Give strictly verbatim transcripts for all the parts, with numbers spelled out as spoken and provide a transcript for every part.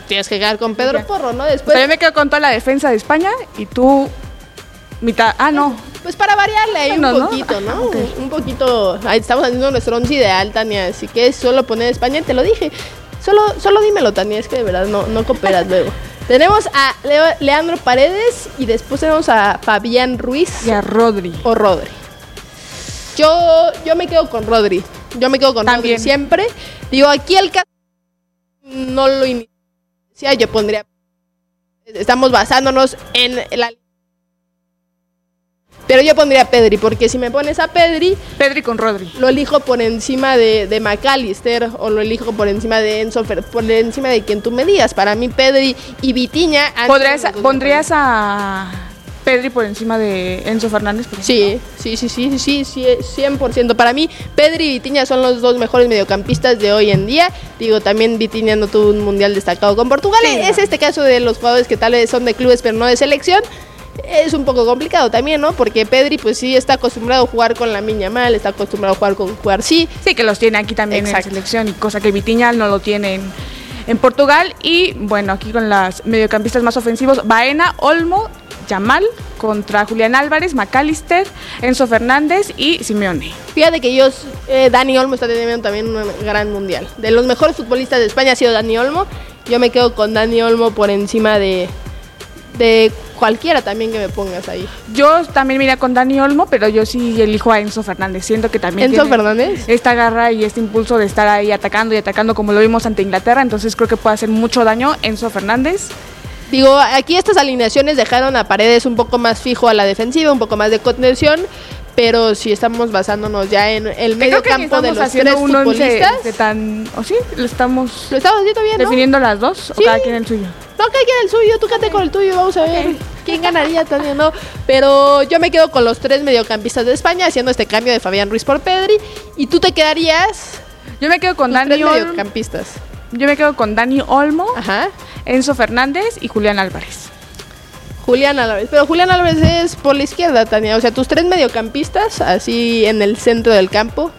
tienes que quedar con Pedro Porro, ¿no? Después. Pero yo me quedo con toda la defensa de España y tú mitad. Ah, no. Pues para variarle ahí bueno, un poquito, ¿no? ¿no? Okay. Un poquito. Ahí estamos haciendo nuestro once ideal, Tania. Así que solo poner España, te lo dije. Solo, solo dímelo, Tania, es que de verdad no, no cooperas luego. Tenemos a Leo, Leandro Paredes y después tenemos a Fabián Ruiz. Y a Rodri. O Rodri. Yo, yo me quedo con Rodri. Yo me quedo con También. Rodri siempre. Digo, aquí el caso no lo inicia, yo pondría. Estamos basándonos en la. Pero yo pondría a Pedri, porque si me pones a Pedri... Pedri con Rodri. Lo elijo por encima de, de McAllister o lo elijo por encima de Enzo, por encima de quien tú me digas. Para mí Pedri y Vitinha... ¿Podrías, ¿Pondrías a Pedri por encima de Enzo Fernández? Por sí, sí, sí, sí, sí, sí, cien por ciento. Para mí Pedri y Vitinha son los dos mejores mediocampistas de hoy en día. Digo, también Vitinha no tuvo un mundial destacado con Portugal. Sí, es no. este caso de los jugadores que tal vez son de clubes pero no de selección. Es un poco complicado también, ¿no? Porque Pedri, pues sí, está acostumbrado a jugar con Lamine Yamal, está acostumbrado a jugar con Cuarsí. Sí, que los tiene aquí también Exacto. en la selección, y cosa que Vitinha no lo tiene en, en Portugal. Y bueno, aquí con las mediocampistas más ofensivos, Baena, Olmo, Yamal contra Julián Álvarez, McAllister, Enzo Fernández y Simeone. Fíjate que ellos, eh, Dani Olmo está teniendo también un gran mundial. De los mejores futbolistas de España ha sido Dani Olmo. Yo me quedo con Dani Olmo por encima de... de cualquiera también que me pongas ahí. Yo también me iría con Dani Olmo, pero yo sí elijo a Enzo Fernández. Siento que también ¿Enzo Fernández? esta garra y este impulso de estar ahí atacando y atacando como lo vimos ante Inglaterra, entonces creo que puede hacer mucho daño Enzo Fernández. Digo, aquí estas alineaciones dejaron a Paredes un poco más fijo a la defensiva, un poco más de contención, pero si estamos basándonos ya en el medio campo de los tres futbolistas. De tan, ¿o sí? ¿Lo estamos, ¿Lo estamos haciendo bien, definiendo ¿no? las dos? ¿Sí? ¿O cada quien el suyo? No, cada quien el suyo, tú quédate okay. con el tuyo, vamos a ver okay. quién ganaría también, ¿no? Pero yo me quedo con los tres mediocampistas de España haciendo este cambio de Fabián Ruiz por Pedri, y tú te quedarías. Yo me quedo con Dani tres mediocampistas. Yo me quedo con Dani Olmo, Ajá. Enzo Fernández y Julián Álvarez. Julián Álvarez, pero Julián Álvarez es por la izquierda, Tania, o sea, tus tres mediocampistas así en el centro del campo.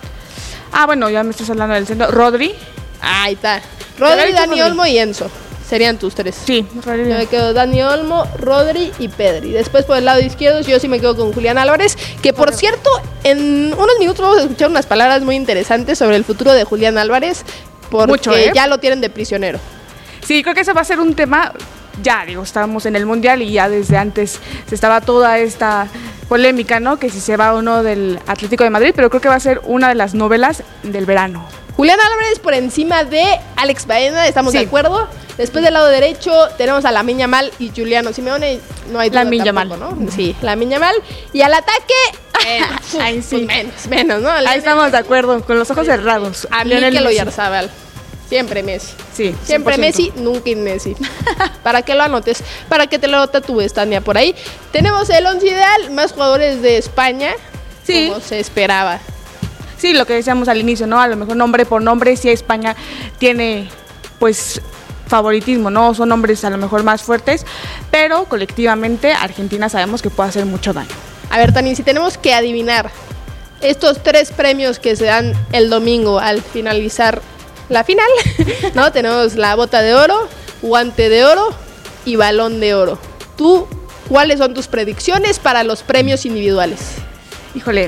Ah, bueno, ya me estás hablando del centro. Rodri. Ahí está. Rodri, Dani Rodri. Olmo y Enzo. Serían tus tres. Sí, Rodri. Yo me quedo Dani Olmo, Rodri y Pedri. Después por el lado izquierdo yo sí me quedo con Julián Álvarez, que por Rodri. cierto, en unos minutos vamos a escuchar unas palabras muy interesantes sobre el futuro de Julián Álvarez, porque Mucho, ¿eh? ya lo tienen de prisionero. Sí, creo que ese va a ser un tema, ya digo, estábamos en el Mundial y ya desde antes se estaba toda esta polémica, ¿no? Que si se va o no del Atlético de Madrid, pero creo que va a ser una de las novelas del verano. Julián Álvarez por encima de Alex Baena, ¿estamos sí. de acuerdo? Después del lado derecho tenemos a Lamine Yamal y Giuliano Simeone, no hay duda Lamine tampoco, Yamal. ¿no? Sí, Lamine Yamal. Y al ataque, eh, ahí sí. Pues menos, menos, ¿no? Ahí estamos de acuerdo, con los ojos cerrados. A Mikel Oyarzabal. Siempre Messi. Sí, siempre Messi, nunca in Messi. Para que lo anotes, para que te lo tatúes, Tania, por ahí. Tenemos el once ideal, más jugadores de España, sí. como se esperaba. Sí, lo que decíamos al inicio, ¿no? A lo mejor nombre por nombre, sí España tiene, pues, favoritismo, ¿no? Son nombres a lo mejor más fuertes, pero colectivamente Argentina sabemos que puede hacer mucho daño. A ver, Tani, si tenemos que adivinar estos tres premios que se dan el domingo al finalizar la final, ¿no? Tenemos la bota de oro, guante de oro y balón de oro. ¿Tú cuáles son tus predicciones para los premios individuales? Híjole,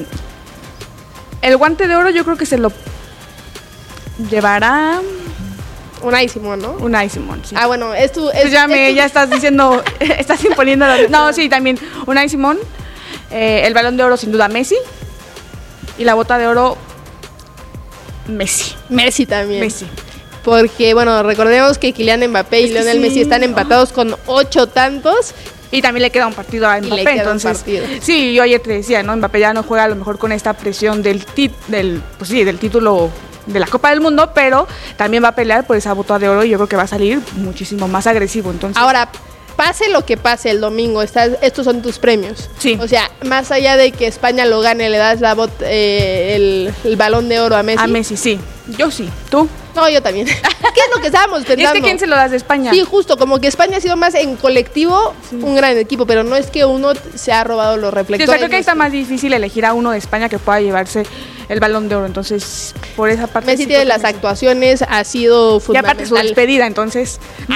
el guante de oro yo creo que se lo llevará Unai Simón, ¿no? Unai Simón, sí. Ah, bueno, es tu... Es, pues ya, me, es tu... ya estás diciendo, estás imponiendo... La... No, sí, también Unai Simón, eh, el balón de oro sin duda Messi y la bota de oro Messi. Messi también. Messi. Porque, bueno, recordemos que Kylian Mbappé y Lionel sí. Messi están empatados con ocho tantos. Y también le queda un partido a Mbappé, entonces. Sí, yo ayer te decía, ¿no? Mbappé ya no juega a lo mejor con esta presión del tit, del, pues sí, del título de la Copa del Mundo, pero también va a pelear por esa bota de oro y yo creo que va a salir muchísimo más agresivo. Entonces. Ahora, pase lo que pase el domingo, estás, estos son tus premios. Sí. O sea, más allá de que España lo gane, le das la bot, eh, el, el balón de oro a Messi. A Messi, sí. Yo sí. ¿Tú? No, yo también. ¿Qué es lo que estábamos pensando? ¿Y es que quién se lo das de España? Sí, justo, como que España ha sido más en colectivo sí. un gran equipo, pero no es que uno se ha robado los reflectores. Sí, o sea, creo que está más difícil elegir a uno de España que pueda llevarse el balón de oro, entonces, por esa parte... Messi sí tiene las Messi. actuaciones, ha sido fundamental. Y aparte su despedida, entonces...